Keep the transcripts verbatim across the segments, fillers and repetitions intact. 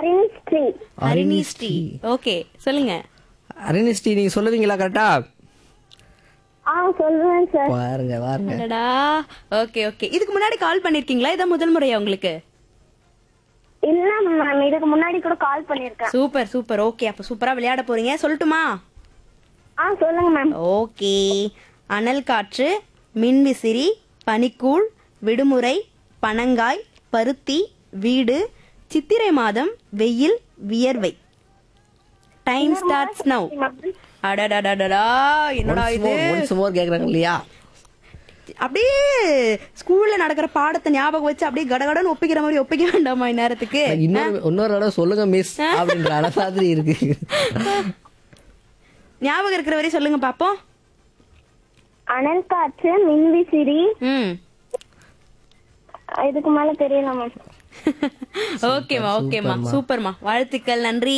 அரிணிஸ்ரீ. அரிணிஸ்ரீ. Okay சொல்லுங்க. அரிணிஸ்ரீ நீங்க சொல்லுவீங்களா கரெக்டா? ஆ சொல்றேன் சார். பாருங்க பாருங்க. அடடா. Okay okay. இதுக்கு முன்னாடி கால் பண்ணிருக்கீங்களா? இதான் முதல் முறையா உங்களுக்கு? இல்ல மேம், இதுக்கு முன்னாடி கூட கால் பண்ணிருக்கேன். Super super. ஓகே, அப்ப சூப்பரா விளையாட போறீங்க. சொல்லட்டுமா? ஆ சொல்லுங்க மேம். ஓகே. அனல் காற்று, மின்விசிறி, பனிக்கூழ், விடுமுறை, பனங்காய், பருத்தி, வீடு, சித்திரை மாதம், வெயில், வியர்வை. Time starts now. அடடடடடா, என்னடா இது? ஒன்ஸ் மோர் கேக்குறாங்க இல்லையா? அப்படியே ஸ்கூல்ல நடக்கிற பாடத்தை ஞாபகம் வச்சு அப்படியே கடகடன்னு ஒப்பிக்கிற மாதிரி ஒப்பிக்க வேண்டாமா இந்நேரத்துக்கு? இன்னொரு இன்னொரு இடம் சொல்லுங்க மிஸ் அப்படின்ற அளவு இருக்கு. ஞாபகம் இருக்கிற வரை சொல்லுங்க பாப்போம். அனல் காற்று, மின்விசிறி, ம் இதுக்கு மேல தெரியல மேம். ஓகேமா ஓகேமா, சூப்பர்மா, வாழ்த்துக்கள், நன்றி.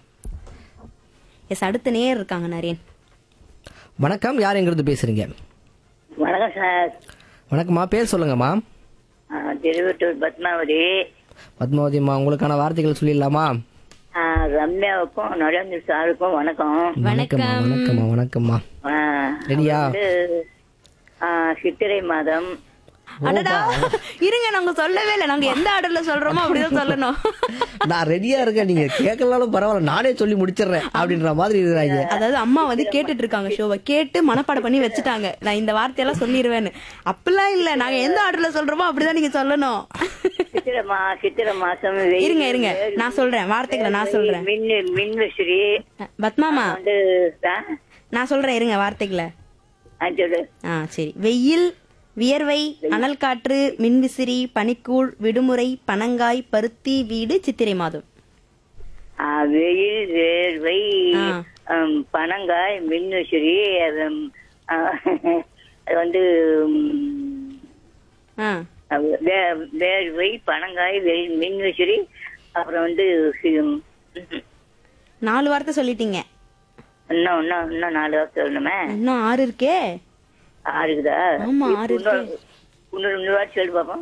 எஸ், அடுத்த நேர் இருக்காங்க நரேன். வணக்கம், யார் எங்கிருந்து பேசுறீங்க? வணக்கம் சார். வணக்கம்மா, பேர் சொல்லுங்கம்மா. திருவட்டூர் பத்மாவதி. பத்மாவதிம்மா, உங்களுக்கான வார்த்தைகள் சொல்லிடலாமா? ஆ, ரம்யாவுக்கும் நரேந்திர சாருக்கும் வணக்கம். வணக்கம்மா வணக்கம்மா வணக்கம்மா. ஆ, ரெடியா? வந்து, ஆ, சித்திரை மாதம். அடடா, இருங்க, நாங்க சொல்லவே இல்லை. நாங்க எந்த ஆர்டர்ல சொல்றோமோ அப்படிதான் சொல்லணும். நான் ரெடியா இருக்கேன், நீங்க கேட்கலாலும் பரவாயில்ல, நானே சொல்லி முடிச்சிடுறேன் அப்படின்ற மாதிரி இருக்கிறாங்க. அதாவது அம்மா வந்து கேட்டுட்டு இருக்காங்க ஷோவை, கேட்டு மனப்பாடம் பண்ணி வச்சுட்டாங்க. நான் இந்த வார்த்தையெல்லாம் சொல்லிடுவேன்னு. அப்படிலாம் இல்ல, நாங்க எந்த ஆர்டர்ல சொல்றோமோ அப்படிதான் நீங்க சொல்லணும். சித்திரை மா சித்திரை மாசம் வெயில், இருங்க இருங்க, நான் சொல்றேன் வார்த்தைகளை, நான் சொல்றேன். மின் மின்விசிறி பத்மாமா, வந்து, ஆ, நான் சொல்றேன், இருங்க வார்த்தைகளை. ஆ, சொல்லு. ஆ சரி. வெயில், வியர்வை, அனல் காற்று, மின்விசிறி, பனிக்கூழ், விடுமுறை, பனங்காய், பருத்தி, வீடு, சித்திரை மாதம். ஆ, வெயில், வேர்வை, ஆ. ம், பனங்காய், மின்விசிறி, அது, ம், ஆ, அது வந்து, ம், ஆ வே- வேர்வை, பனங்காய், வெயில், மின்விசிறி, அப்புறம் வந்து சி- ம், நாலு வார்த்தை சொல்லிட்டீங்க. இன்னும் இன்னும் இன்னும் நாலு வார்த்தை சொல்லணுமே. இன்னும் ஆறு இருக்கே. ஆறு இருக்குதா? ஆமா, ஆறு இருக்கு. இன்னொரு இன்னொரு இன்னொரு வார்த்தை சொல்லு பாப்போம்.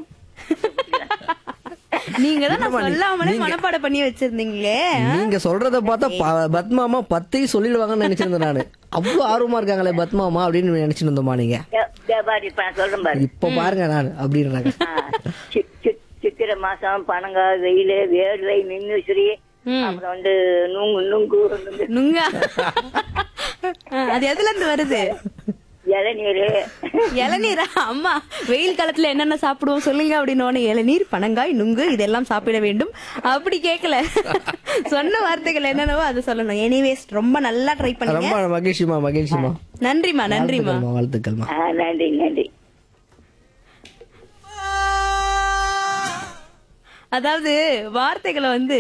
நீங்க தான் நான் என்னம்மா நீ- சொல்லாமலே நீங்க- மனப்பாடம் பண்ணி வச்சிருந்தீங்களே. நீங்க சொல்றத பார்த்தா ப- பத்மாமா பத்தையும் சொல்லிடுவாங்கன்னு நினைச்சிருந்தேன் நானு. அவ்வளவு ஆர்வமா இருக்காங்களே பத்மாமா அப்படின்னு நினைச்சிட்டு இருந்தோமா நீங்க? ஏ- ஏ பாரு, இப்ப நான் சொல்றேன் பாரு. இப்ப பாருங்க நான் அப்படின்றாங்க. ஆ, சி- சி- சித்திரை மாசம் பனங்காய், வெயில், வேர்வை, மின்விசிறி, ம். அப்புறம் வந்து நுங்கு நுங்கு நுங்கு, நுங்கா. ஆ, அது எதுல இருந்து வருது? இளநீர். இளநீரா? அம்மா வெயில் காலத்துல என்னென்ன சாப்பிடுவோம் சொல்லுங்க அப்படின்னு. இளநீர், பனங்காய், நுங்கு இதெல்லாம் சாப்பிட வேண்டும் அப்படி கேட்கல. சொன்ன வார்த்தைகள் என்னென்னவோ அதை சொல்லணும். எனிவேஸ், ரொம்ப நல்லா ட்ரை பண்ணீங்க. ரொம்ப மகிழ்ச்சிமா மகிழ்ச்சிமா. நன்றிமா நன்றிமா. வாழ்த்துக்கள்மா, வாழ்த்துக்கள்மா. ஆ, நன்றி நன்றி. அதாவது வார்த்தைகளை வந்து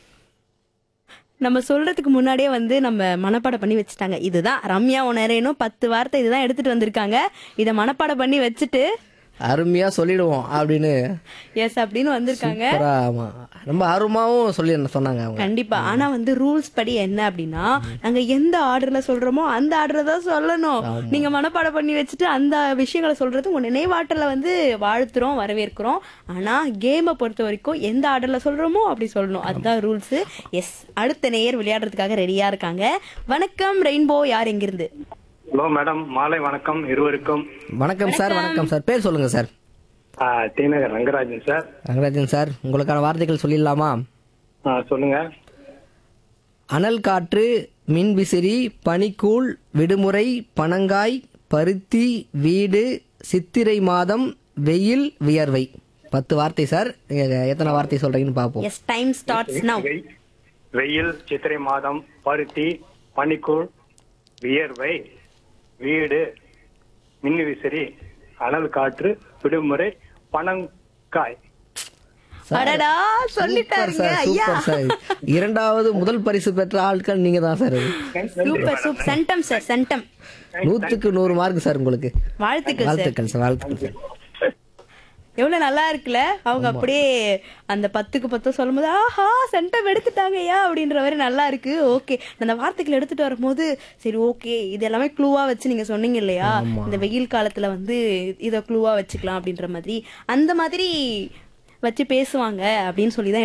நம்ம சொல்றதுக்கு முன்னாடியே வந்து நம்ம மனப்பாடம் பண்ணி வச்சுட்டாங்க. இதுதான் ரம்யா உணரேனும் பத்து வார்த்தை இதுதான் எடுத்துட்டு வந்திருக்காங்க. இதை மனப்பாடம் பண்ணி வச்சுட்டு அருமையா சொல்லிடுவோம் அப்படின்னு எஸ் அப்படின்னு வந்திருக்காங்க. சூப்பரா, ஆமா, ரொம்ப ஆர்வமாவும் சொல்லி சொன்னாங்க அவங்க. கண்டிப்பா. ஆனா வந்து ரூல்ஸ் படி என்ன அப்படின்னா, நாங்க எந்த ஆர்டர்ல சொல்றோமோ அந்த ஆர்டரை தான் சொல்லணும். நீங்க மனப்பாடம் பண்ணி வச்சுட்டு அந்த விஷயங்களை சொல்றது உங்க நினைவாற்றல வந்து வாழ்த்துறோம், வரவேற்கிறோம். ஆனா கேமை பொறுத்த வரைக்கும் எந்த ஆர்டர்ல சொல்றோமோ அப்படி சொல்லணும். அதுதான் ரூல்ஸ். எஸ், அடுத்த நேயர் விளையாடுறதுக்காக ரெடியா இருக்காங்க. வணக்கம் ரெயின்போ, யார் எங்கிருந்து? ஹலோ மேடம், மாலை வணக்கம் இருவருக்கும். வணக்கம் சார். வணக்கம் சார். பேர் சொல்லுங்க சார். ஆ, டி நகர் ரங்கராஜன் சார். ரங்கராஜன் சார், உங்களுக்கான வார்த்தைகள் சொல்லிடலாமா? ஆ, சொல்லுங்க. அனல் காற்று, மின் விசிறி, பனிக்கூழ், விடுமுறை, பனங்காய், பருத்தி, வீடு, சித்திரை மாதம், வெயில், வியர்வை. பத்து வார்த்தை சார். நீங்க எத்தனை வார்த்தை சொல்றீங்கன்னு பாப்போம். எஸ், டைம் ஸ்டார்ட்ஸ் நவ. வெய்- வெயில், சித்திரை மாதம், பருத்தி, பனிக்கூழ், வியர்வை, வீடு, மின்விசிறி, அனல் காற்று, விடுமுறை, பனங்காய். அடடா, சூப்பர் சொல்லிட்டாருங்க சார், ஐயா. Super sir. இரண்டாவது முதல் பரிசு பெற்ற ஆட்கள் நீங்க தான் sir. Super super. Centum sir, centum. நூத்துக்கு நூறு மார்க் சார் உங்களுக்கு. வாழ்த்துக்கள் சார். வாழ்த்துக்கள் சார், வாழ்த்துக்கள் சார். எவ்வளவு நல்லா இருக்குல்ல. அவங்க அப்படியே அந்த பத்துக்கு பத்து சொல்லும் போது ஆஹா சென்டம் எடுத்துட்டாங்கய்யா அப்படின்ற மாதிரி நல்லா இருக்கு. ஓகே, அந்த வார்த்தைகள் எடுத்துட்டு வரும்போது சரி ஓகே, இது எல்லாமே க்ளூவா வச்சு நீங்க சொன்னீங்க இல்லையா, இந்த வெயில் காலத்துல வந்து இதை க்ளூவா வச்சுக்கலாம் அப்படின்ற மாதிரி, அந்த மாதிரி வச்சு பேசுவாங்க அப்படின்னு சொல்லி தான்